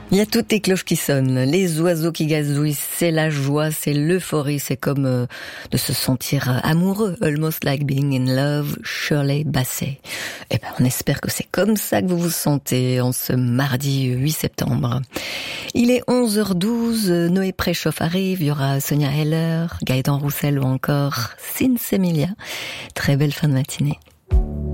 Il y a toutes les cloches qui sonnent, les oiseaux qui gazouillent, c'est la joie, c'est l'euphorie, c'est comme de se sentir amoureux. Almost like being in love, Shirley Bassey. Eh ben, on espère que c'est comme ça que vous vous sentez en ce mardi 8 septembre. Il est 11h12, Noé Préchoff arrive, il y aura Sonia Heller, Gaëtan Roussel ou encore Sinsemilia. Très belle fin de matinée.